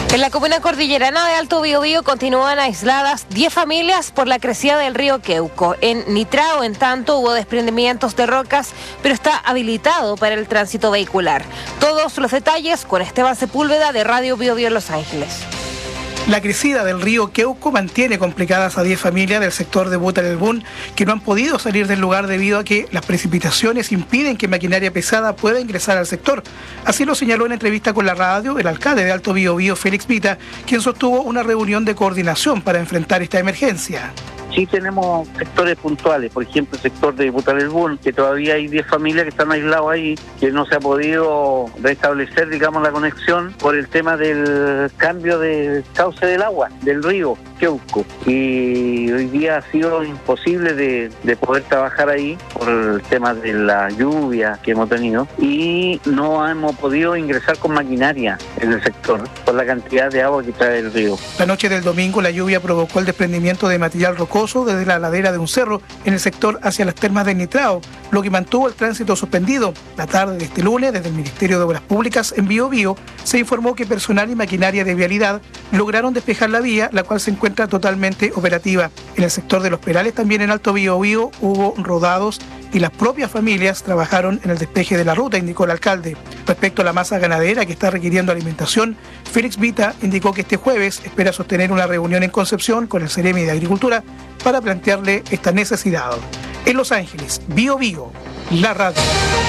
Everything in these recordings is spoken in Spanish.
En la comuna cordillerana de Alto Biobío continúan aisladas 10 familias por la crecida del río Queuco. En Nitrao, en tanto, hubo desprendimientos de rocas, pero está habilitado para el tránsito vehicular. Todos los detalles con Esteban Sepúlveda de Radio Biobío Los Ángeles. La crecida del río Queuco mantiene complicadas a 10 familias del sector de Butarelbún que no han podido salir del lugar debido a que las precipitaciones impiden que maquinaria pesada pueda ingresar al sector. Así lo señaló en entrevista con la radio el alcalde de Alto Biobío, Félix Vita, quien sostuvo una reunión de coordinación para enfrentar esta emergencia. Sí tenemos sectores puntuales, por ejemplo el sector de Butarelbún, que todavía hay 10 familias que están aislados ahí, que no se ha podido restablecer, digamos, la conexión por el tema del cambio del cauce del agua, del río Queuco. Y hoy día ha sido imposible de poder trabajar ahí por el tema de la lluvia que hemos tenido y no hemos podido ingresar con maquinaria en el sector por la cantidad de agua que trae el río. La noche del domingo la lluvia provocó el desprendimiento de material rocoso desde la ladera de un cerro en el sector hacia las termas de Nitrao, lo que mantuvo el tránsito suspendido. La tarde de este lunes, desde el Ministerio de Obras Públicas en Biobío, se informó que personal y maquinaria de vialidad lograron despejar la vía, la cual se encuentra totalmente operativa. En el sector de Los Perales, también en Alto Biobío, hubo rodados y las propias familias trabajaron en el despeje de la ruta, indicó el alcalde. Respecto a la masa ganadera que está requiriendo alimentación, Félix Vita indicó que este jueves espera sostener una reunión en Concepción con el Ceremi de Agricultura para plantearle esta necesidad. En Los Ángeles, Biobío, la radio.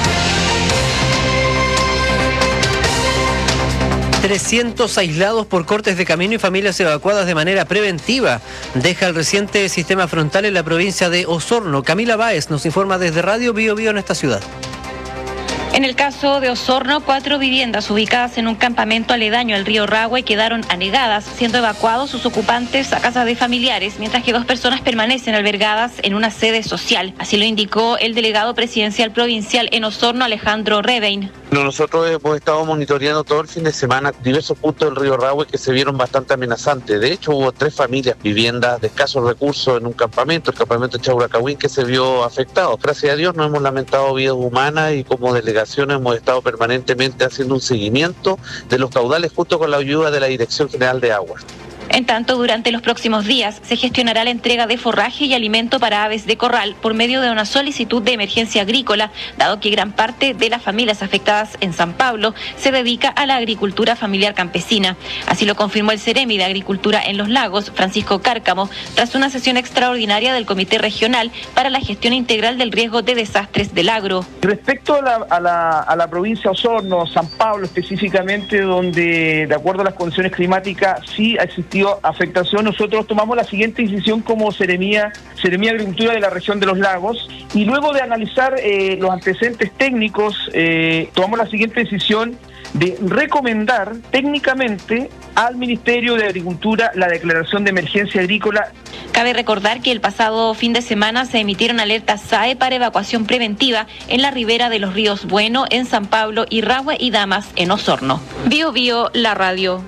300 aislados por cortes de camino y familias evacuadas de manera preventiva. Deja el reciente sistema frontal en la provincia de Osorno. Camila Báez nos informa desde Radio Biobío en esta ciudad. En el caso de Osorno, 4 viviendas ubicadas en un campamento aledaño al río Rahue quedaron anegadas, siendo evacuados sus ocupantes a casas de familiares, mientras que 2 personas permanecen albergadas en una sede social. Así lo indicó el delegado presidencial provincial en Osorno, Alejandro Rebein. Nosotros hemos estado monitoreando todo el fin de semana diversos puntos del río Rahue que se vieron bastante amenazantes. De hecho, hubo 3 familias, viviendas de escasos recursos en un campamento, el campamento Chauracahuín, que se vio afectado. Gracias a Dios no hemos lamentado vidas humanas y como delegación hemos estado permanentemente haciendo un seguimiento de los caudales junto con la ayuda de la Dirección General de Aguas. En tanto, durante los próximos días se gestionará la entrega de forraje y alimento para aves de corral por medio de una solicitud de emergencia agrícola, dado que gran parte de las familias afectadas en San Pablo se dedica a la agricultura familiar campesina. Así lo confirmó el Ceremi de Agricultura en Los Lagos, Francisco Cárcamo, tras una sesión extraordinaria del Comité Regional para la Gestión Integral del Riesgo de Desastres del Agro. Respecto a la provincia de Osorno, San Pablo específicamente, donde de acuerdo a las condiciones climáticas sí ha existido afectación, nosotros tomamos la siguiente decisión como Seremía Agricultura de la región de Los Lagos y luego de analizar los antecedentes técnicos tomamos la siguiente decisión de recomendar técnicamente al Ministerio de Agricultura la declaración de emergencia agrícola. Cabe recordar que el pasado fin de semana se emitieron alertas SAE para evacuación preventiva en la ribera de los ríos Bueno, en San Pablo, y Rahue y Damas, en Osorno. Biobío, la radio.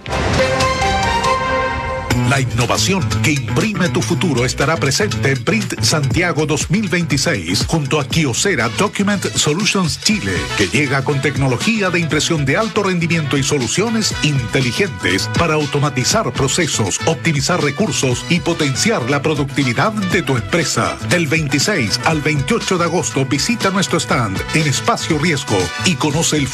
La innovación que imprime tu futuro estará presente en Print Santiago 2026 junto a Kyocera Document Solutions Chile, que llega con tecnología de impresión de alto rendimiento y soluciones inteligentes para automatizar procesos, optimizar recursos y potenciar la productividad de tu empresa. Del 26 al 28 de agosto visita nuestro stand en Espacio Riesgo y conoce el